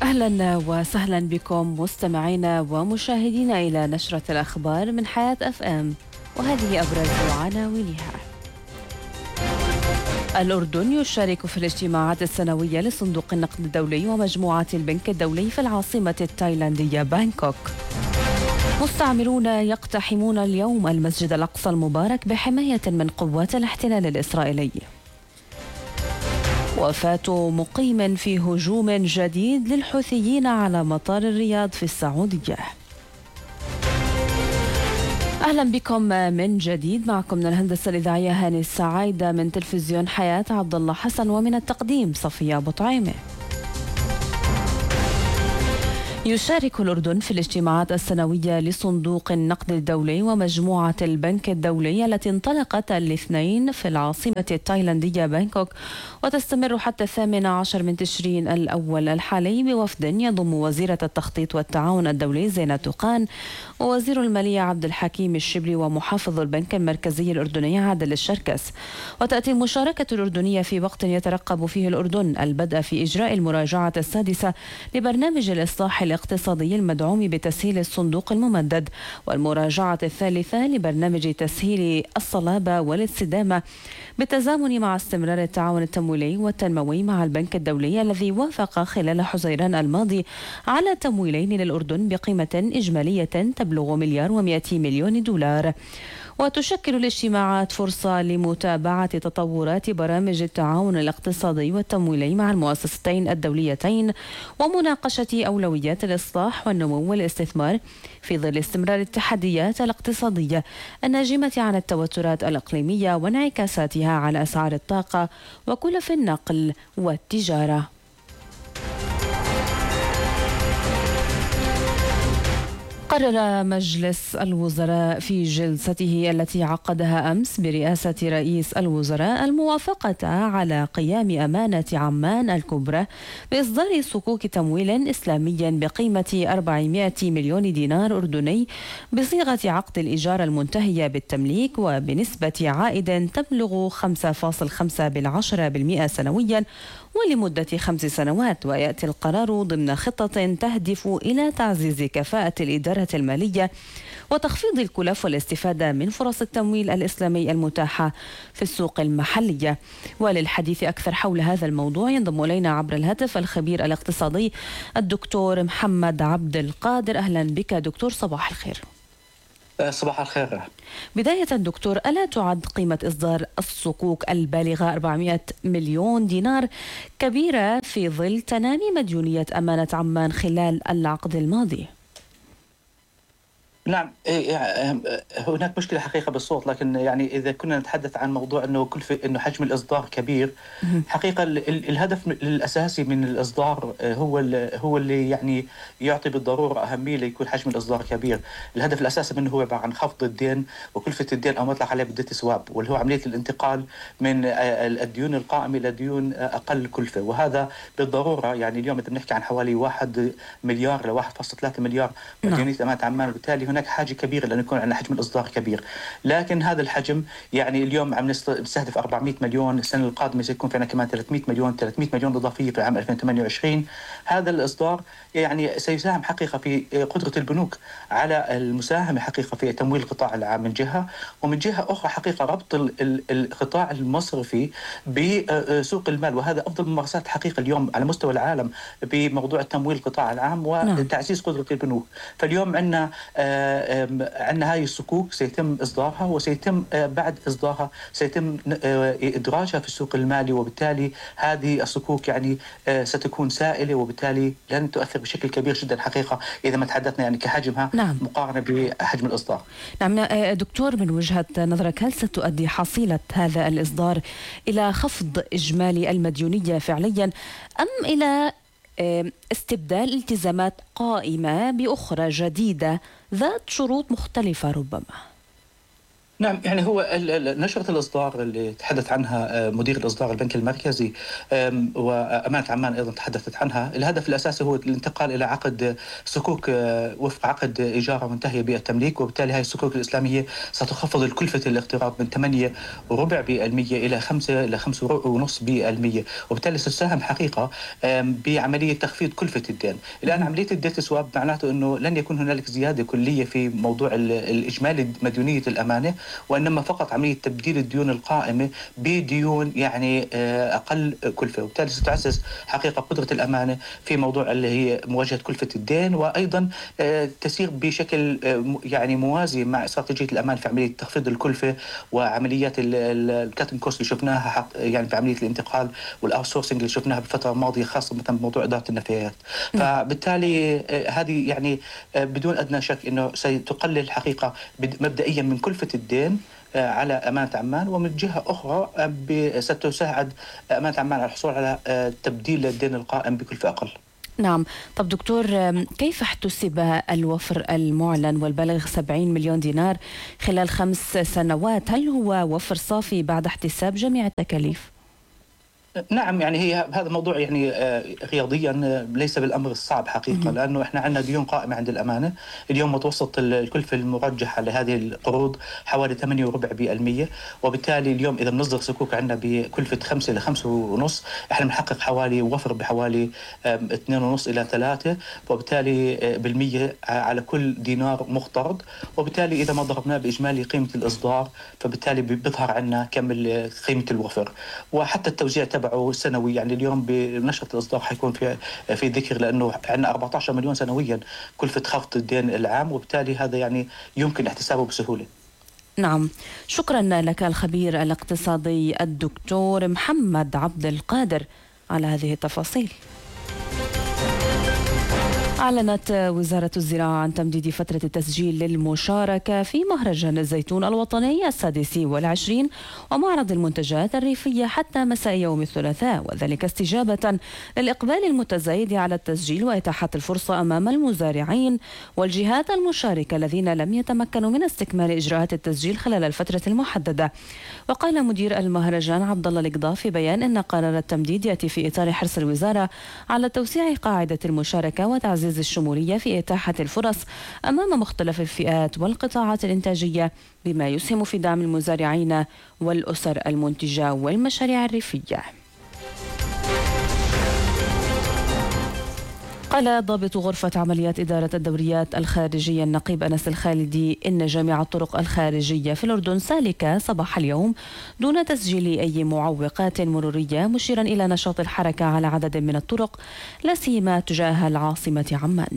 أهلا وسهلا بكم مستمعينا ومشاهدينا إلى نشرة الأخبار من حياة أف أم، وهذه أبرز عناوينها. الأردن يشارك في الاجتماعات السنوية لصندوق النقد الدولي ومجموعة البنك الدولي في العاصمة التايلاندية بانكوك. مستعمرون يقتحمون اليوم المسجد الأقصى المبارك بحماية من قوات الاحتلال الإسرائيلي. وفاة مقيم في هجوم جديد للحوثيين على مطار الرياض في السعودية. أهلا بكم من جديد، معكم من الهندسة الإذاعية هاني السعايدة، من تلفزيون حياة عبد الله حسن، ومن التقديم صفية بطعيمة. يشارك الأردن في الاجتماعات السنوية لصندوق النقد الدولي ومجموعة البنك الدولي التي انطلقت الاثنين في العاصمة التايلاندية بانكوك، وتستمر حتى 18 من تشرين الأول الحالي، بوفد يضم وزيرة التخطيط والتعاون الدولي زينة طوقان، ووزير المالية عبد الحكيم الشبلي، ومحافظ البنك المركزي الأردني عادل الشركس. وتأتي المشاركة الأردنية في وقت يترقب فيه الأردن البدء في إجراء المراجعة السادسة لبرنامج الإصلاح الاقتصادي المدعوم بتسهيل الصندوق الممدد، والمراجعة الثالثة لبرنامج تسهيل الصلابة والاستدامة، بالتزامن مع استمرار التعاون التمويلي والتنموي مع البنك الدولي الذي وافق خلال حزيران الماضي على تمويلين للأردن بقيمة إجمالية تبلغ $100 مليون. وتشكل الاجتماعات فرصة لمتابعة تطورات برامج التعاون الاقتصادي والتمويلي مع المؤسستين الدوليتين، ومناقشة أولويات الإصلاح والنمو والاستثمار في ظل استمرار التحديات الاقتصادية الناجمة عن التوترات الإقليمية وانعكاساتها على أسعار الطاقة وكلف النقل والتجارة. قرر مجلس الوزراء في جلسته التي عقدها أمس برئاسة رئيس الوزراء الموافقة على قيام أمانة عمان الكبرى بإصدار صكوك تمويل إسلامي بقيمة 400 مليون دينار أردني بصيغة عقد الإيجار المنتهية بالتمليك، وبنسبة عائد تبلغ 5.5% سنويا ولمدة 5 سنوات. ويأتي القرار ضمن خطة تهدف إلى تعزيز كفاءة الإدارة المالية وتخفيض الكلف والاستفادة من فرص التمويل الإسلامي المتاحة في السوق المحلية. وللحديث أكثر حول هذا الموضوع ينضم إلينا عبر الهاتف الخبير الاقتصادي الدكتور محمد عبد القادر. أهلا بك دكتور، صباح الخير. صباح الخير. بداية دكتور، ألا تعد قيمة إصدار الصكوك البالغة 400 مليون دينار كبيرة في ظل تنامي مديونية أمانة عمان خلال العقد الماضي؟ نعم، هناك مشكلة حقيقة بالصوت، لكن يعني إذا كنا نتحدث عن موضوع إنه حجم الإصدار كبير، حقيقة الهدف الأساسي من الإصدار هو اللي يعني يعطي بالضرورة أهمية ليكون حجم الإصدار كبير. الهدف الأساسي منه هو عبارة عن خفض الدين وكلفة الدين، أو مطلق عليه بديت سواب، واللي هو عملية الانتقال من الديون القائمة إلى ديون أقل كلفة. وهذا بالضرورة يعني اليوم إذا بنحكي عن حوالي 1 مليار ل 1.3 مليار مديونية أمانة عمان، وبالتالي هناك حاجة كبيرة لأن يكون عندنا حجم الإصدار كبير. لكن هذا الحجم يعني اليوم عم نستهدف 400 مليون، السنة القادمة سيكون في عندنا كمان 300 مليون إضافية في عام 2028. هذا الإصدار يعني سيساهم حقيقة في قدرة البنوك على المساهمة حقيقة في تمويل القطاع العام من جهة، ومن جهة أخرى حقيقة ربط القطاع المصرفي بسوق المال. وهذا أفضل ممارسات حقيقة اليوم على مستوى العالم بموضوع تمويل القطاع العام وتعزيز قدرة البنوك. فاليوم عندنا هاي الصكوك سيتم إصدارها، وسيتم بعد إصدارها سيتم إدراجها في السوق المالي، وبالتالي هذه الصكوك يعني ستكون سائلة، وبالتالي لن تؤثر بشكل كبير جدا حقيقة إذا ما تحدثنا يعني كحجمها مقارنة بحجم الإصدار. نعم دكتور، من وجهة نظرك هل ستؤدي حصيلة هذا الإصدار إلى خفض إجمالي المديونية فعليا، أم إلى استبدال التزامات قائمة بأخرى جديدة ذات شروط مختلفة ربما؟ نعم، يعني هو نشرة الإصدار اللي تحدث عنها مدير الإصدار البنك المركزي وأمانة عمان أيضا تحدثت عنها. الهدف الأساسي هو الانتقال إلى عقد صكوك وفق عقد إيجار منتهية بالتمليك، وبالتالي هذه الصكوك الإسلامية ستخفض الكلفة الاقتراض من 8.4% إلى 5 إلى 5.5%، وبالتالي ستساهم حقيقة بعملية تخفيض كلفة الدين. الآن عملية الديت سواب معناته أنه لن يكون هنالك زيادة كلية في موضوع الإجمالي مديونية الأمانة، وإنما فقط عملية تبديل الديون القائمة بديون يعني أقل كلفة، وبالتالي ستعزز حقيقة قدرة الأمانة في موضوع اللي هي مواجهة كلفة الدين، وأيضا تسير بشكل يعني موازي مع استراتيجية الأمان في عملية تخفيض الكلفة وعمليات الكاتنج كوست اللي شفناها يعني في عملية الانتقال والأوتسورسنج اللي شفناها بالفترة الماضية، خاصة مثلا بموضوع إدارة النفايات. فبالتالي هذه يعني بدون أدنى شك أنه ستقلل حقيقة مبدئيا من كلفة الدين على أمانة عمان، ومن جهة أخرى ستساعد أمانة عمان على الحصول على تبديل الدين القائم بكلفة أقل. نعم. طب دكتور، كيف احتسب الوفر المعلن والبالغ 70 مليون دينار خلال 5 سنوات؟ هل هو وفر صافي بعد احتساب جميع التكاليف؟ نعم، يعني هي هذا موضوع يعني رياضيا ليس بالامر الصعب حقيقه، لانه احنا عندنا ديون قائمه عند الامانه. اليوم متوسط الكلفه المرجحه لهذه القروض حوالي 8.4%، وبالتالي اليوم اذا بنصدر صكوك عندنا بكلفه 5 الى 5.5، احنا بنحقق حوالي وفر بحوالي 2.5 الى 3، وبالتالي بالمية على كل دينار مقترض. وبالتالي اذا ما ضربناه باجمالي قيمه الاصدار، فبالتالي بيظهر عندنا كم قيمه الوفر، وحتى التوزيع سنوي. يعني اليوم بنشرة الإصدار حيكون في ذكر، لأنه عندنا 14 مليون سنويا كلفة خفض الدين العام، وبالتالي هذا يعني يمكن احتسابه بسهولة. نعم، شكرا لك الخبير الاقتصادي الدكتور محمد عبد القادر على هذه التفاصيل. أعلنت وزارة الزراعة عن تمديد فترة التسجيل للمشاركة في مهرجان الزيتون الوطني 26 ومعرض المنتجات الريفية حتى مساء يوم الثلاثاء، وذلك استجابة للإقبال المتزايد على التسجيل وإتاحة الفرصة أمام المزارعين والجهات المشاركة الذين لم يتمكنوا من استكمال إجراءات التسجيل خلال الفترة المحددة. وقال مدير المهرجان عبد الله القضاء في بيان أن قرار التمديد يأتي في إطار حرص الوزارة على توسيع قاعدة المشاركة وتعزيز الشمولية في إتاحة الفرص أمام مختلف الفئات والقطاعات الإنتاجية، بما يسهم في دعم المزارعين والأسر المنتجة والمشاريع الريفية. قال ضابط غرفة عمليات إدارة الدوريات الخارجية النقيب أنس الخالدي إن جميع الطرق الخارجية في الأردن سالكة صباح اليوم دون تسجيل أي معوقات مرورية، مشيرا إلى نشاط الحركة على عدد من الطرق لا سيما تجاه العاصمة عمان.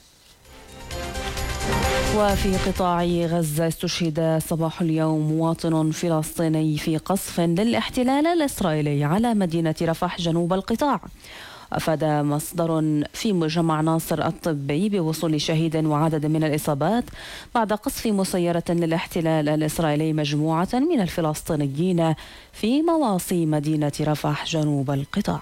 وفي قطاع غزة استشهد صباح اليوم مواطن فلسطيني في قصف للاحتلال الإسرائيلي على مدينة رفح جنوب القطاع. أفاد مصدر في مجمع ناصر الطبي بوصول شهيد وعدد من الإصابات بعد قصف مسيرة للاحتلال الإسرائيلي مجموعة من الفلسطينيين في مواصي مدينة رفح جنوب القطاع.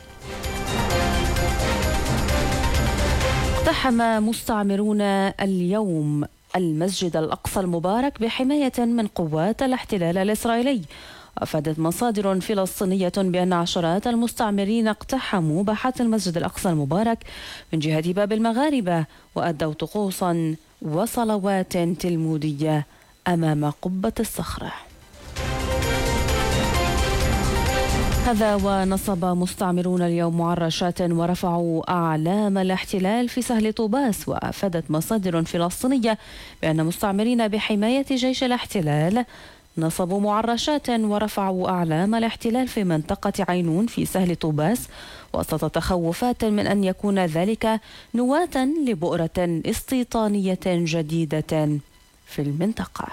اقتحم مستعمرون اليوم المسجد الأقصى المبارك بحماية من قوات الاحتلال الإسرائيلي. أفادت مصادر فلسطينية بأن عشرات المستعمرين اقتحموا باحات المسجد الأقصى المبارك من جهة باب المغاربة وأدوا طقوسا وصلوات تلمودية أمام قبة الصخرة. هذا ونصب مستعمرون اليوم معرشات ورفعوا أعلام الاحتلال في سهل طوباس. وأفادت مصادر فلسطينية بأن مستعمرين بحماية جيش الاحتلال نصبوا معرشات ورفعوا أعلام الاحتلال في منطقة عينون في سهل طوباس وسط تخوفات من أن يكون ذلك نواة لبؤرة استيطانية جديدة في المنطقة.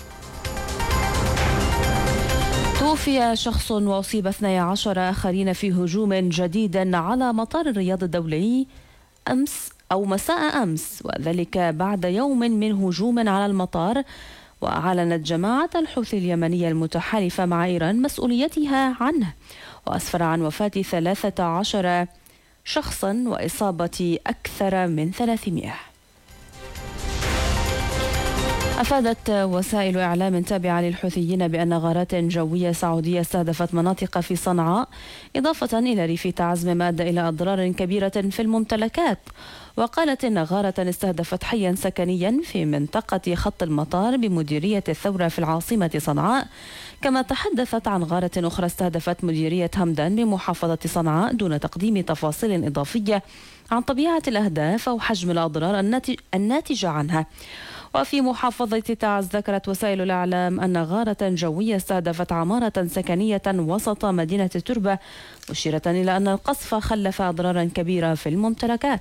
توفي شخص وأصيب 12 آخرين في هجوم جديد على مطار الرياض الدولي مساء أمس، وذلك بعد يوم من هجوم على المطار. وأعلنت جماعة الحوثي اليمنية المتحالفة مع إيران مسؤوليتها عنه، وأسفر عن وفاة 13 شخصا وإصابة أكثر من 300. أفادت وسائل إعلام تابعة للحوثيين بأن غارات جوية سعودية استهدفت مناطق في صنعاء، إضافة إلى ريف تعز، مما أدى إلى أضرار كبيرة في الممتلكات. وقالت إن غارة استهدفت حيا سكنيا في منطقة خط المطار بمديرية الثورة في العاصمة صنعاء. كما تحدثت عن غارة أخرى استهدفت مديرية همدان بمحافظة صنعاء، دون تقديم تفاصيل إضافية عن طبيعة الأهداف أو حجم الأضرار الناتجة عنها. وفي محافظة تعز ذكرت وسائل الإعلام أن غارة جوية استهدفت عمارة سكنية وسط مدينة تربة، مشيرة إلى أن القصف خلف أضرارا كبيرة في الممتلكات.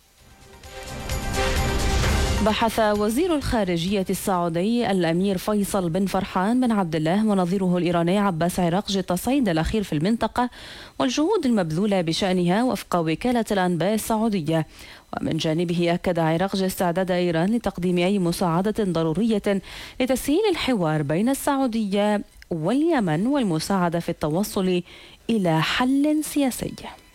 بحث وزير الخارجية السعودي الأمير فيصل بن فرحان بن عبد الله ونظيره الإيراني عباس عراقجي التصعيد الأخير في المنطقة والجهود المبذولة بشأنها وفق وكالة الأنباء السعودية. ومن جانبه أكد عراقجي استعداد إيران لتقديم أي مساعدة ضرورية لتسهيل الحوار بين السعودية واليمن والمساعدة في التوصل إلى حل سياسي.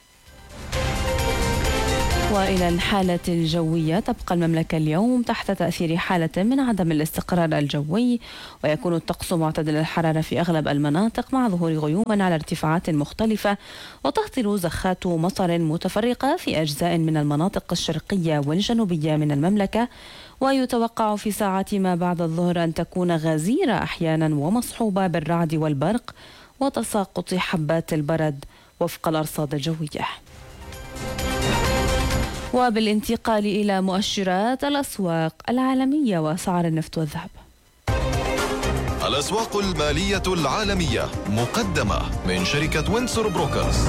وإلى الحالة الجوية، تبقى المملكة اليوم تحت تأثير حالة من عدم الاستقرار الجوي، ويكون الطقس معتدل الحرارة في أغلب المناطق مع ظهور غيوم على ارتفاعات مختلفة، وتهطل زخات مطر متفرقة في أجزاء من المناطق الشرقية والجنوبية من المملكة. ويتوقع في ساعات ما بعد الظهر أن تكون غزيرة أحيانا ومصحوبة بالرعد والبرق وتساقط حبات البرد وفق الأرصاد الجوية. وبالانتقال إلى مؤشرات الأسواق العالمية وأسعار النفط والذهب. الأسواق المالية العالمية مقدمة من شركة وينسور بروكرز.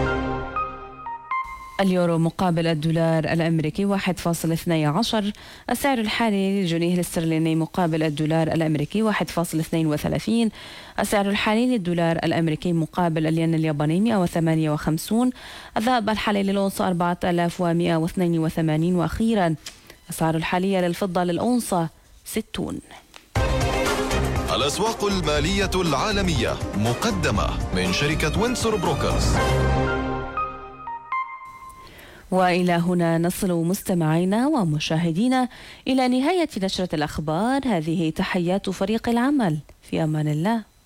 اليورو مقابل الدولار الأمريكي 1.12. السعر الحالي للجنيه الاسترليني مقابل الدولار الأمريكي 1.32. السعر الحالي للدولار الأمريكي مقابل الين الياباني 158. الذهب الحالي للأونصة 4182. وأخيرا الأسعار الحالية للفضة للأونصة 60. الأسواق المالية العالمية مقدمة من شركة وينسور بروكرز. وإلى هنا نصل مستمعينا ومشاهدينا إلى نهاية نشرة الأخبار. هذه تحيات فريق العمل، في أمان الله.